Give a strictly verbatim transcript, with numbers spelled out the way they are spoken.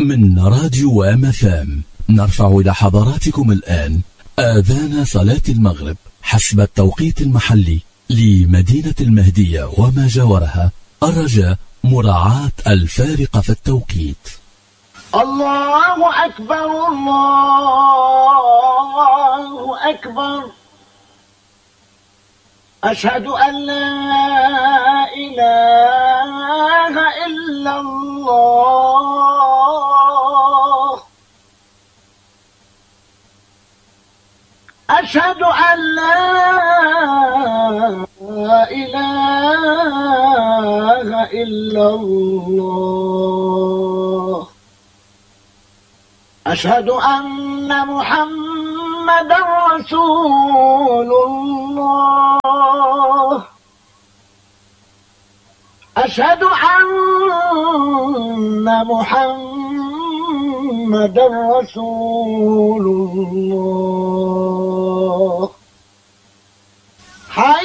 من راديو أم اف ام نرفع إلى حضراتكم الآن آذان صلاة المغرب حسب التوقيت المحلي لمدينة المهدية وما جاورها، الرجاء مراعاة الفارق في التوقيت. الله أكبر الله أكبر، أشهد أن لا إله إلا الله، أشهد أن لا إله إلا الله، أشهد أن محمدا رسول الله، أشهد أن محمدا رسول الله.